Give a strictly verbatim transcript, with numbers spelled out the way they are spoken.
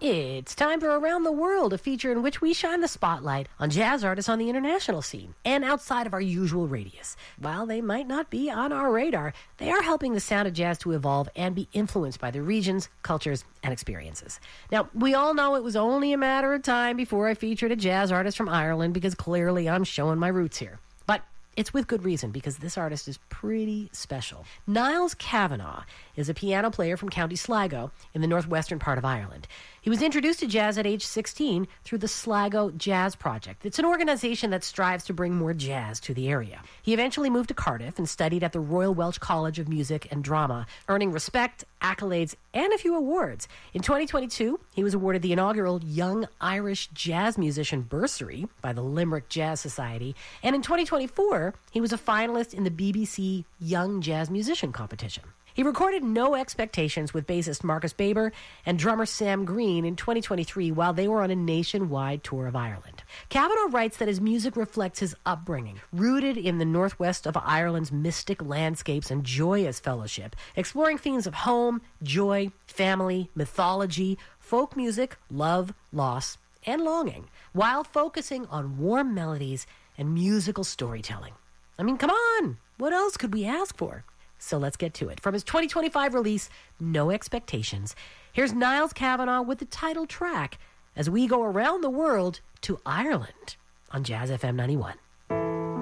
It's time for Around the World, a feature in which we shine the spotlight on jazz artists on the international scene and outside of our usual radius. While they might not be on our radar, they are helping the sound of jazz to evolve and be influenced by the regions, cultures, and experiences. Now, we all know it was only a matter of time before I featured a jazz artist from Ireland because clearly I'm showing my roots here. But it's with good reason because this artist is pretty special. Niles Kavanagh is a piano player from County Sligo in the northwestern part of Ireland. He was introduced to jazz at age sixteen through the Sligo Jazz Project. It's an organization that strives to bring more jazz to the area. He eventually moved to Cardiff and studied at the Royal Welsh College of Music and Drama, earning respect, accolades, and a few awards. In twenty twenty-two, he was awarded the inaugural Young Irish Jazz Musician Bursary by the Limerick Jazz Society, and in twenty twenty-four, he was a finalist in the B B C Young Jazz Musician Competition. He recorded No Expectations with bassist Marcus Baber and drummer Sam Green in twenty twenty-three while they were on a nationwide tour of Ireland. Kavanagh writes that his music reflects his upbringing, rooted in the northwest of Ireland's mystic landscapes and joyous fellowship, exploring themes of home, joy, family, mythology, folk music, love, loss, and longing, while focusing on warm melodies and musical storytelling. I mean, come on! What else could we ask for? So let's get to it. From his twenty twenty-five release, No Expectations, here's Niles Kavanagh with the title track as we go around the world to Ireland on Jazz F M ninety-one.